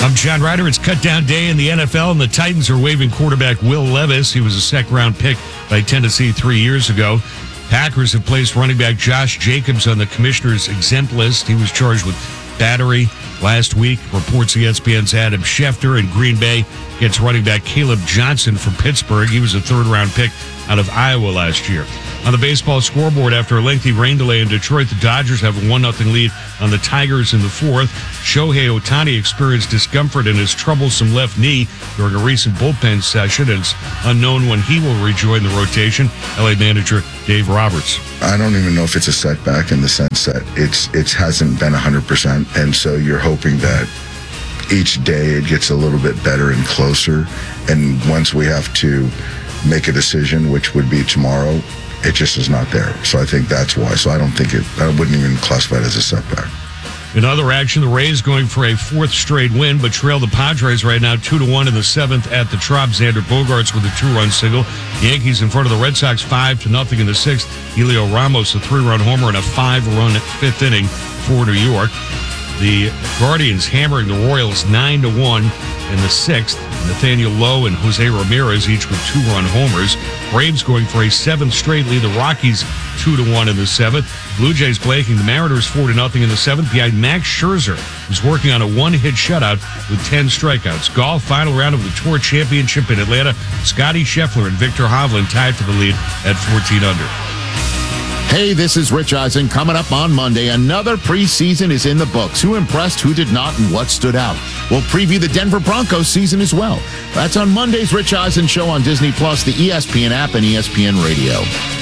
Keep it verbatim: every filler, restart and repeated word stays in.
I'm John Ryder. It's cut down day in the N F L, and the Titans are waiving quarterback Will Levis. He was a second-round pick by Tennessee three years ago. Packers have placed running back Josh Jacobs on the commissioner's exempt list. He was charged with battery last week. Reports E S P N's Adam Schefter. In Green Bay gets running back Caleb Johnson from Pittsburgh. He was a third-round pick out of Iowa last year. On the baseball scoreboard, after a lengthy rain delay in Detroit, the Dodgers have a one nothing lead on the Tigers in the fourth. Shohei Ohtani experienced discomfort in his troublesome left knee during a recent bullpen session. It's unknown when he will rejoin the rotation. L A manager Dave Roberts. I don't even know if it's a setback in the sense that it's it hasn't been one hundred percent, and so you're hoping that each day it gets a little bit better and closer, and once we have to make a decision, which would be tomorrow, it just is not there. So I think that's why. So I don't think it, I wouldn't even classify it as a setback. In other action, the Rays going for a fourth straight win, but trail the Padres right now two to one in the seventh at the Trop. Xander Bogaerts with a two-run single. The Yankees in front of the Red Sox five to nothing in the sixth. Helio Ramos a three-run homer in a five-run fifth inning for New York. The Guardians hammering the Royals nine to one in the sixth. Nathaniel Lowe and Jose Ramirez each with two-run homers. Braves going for a seventh straight lead. The Rockies two to one in the seventh. Blue Jays blanking the Mariners four to nothing in the seventh behind Max Scherzer, who's working on a one-hit shutout with ten strikeouts. Golf final round of the Tour Championship in Atlanta. Scotty Scheffler and Victor Hovland tied for the lead at fourteen under. Hey, this is Rich Eisen. Coming up on Monday, another preseason is in the books. Who impressed, who did not, and what stood out? We'll preview the Denver Broncos season as well. That's on Monday's Rich Eisen Show on Disney Plus, the E S P N app, and E S P N Radio.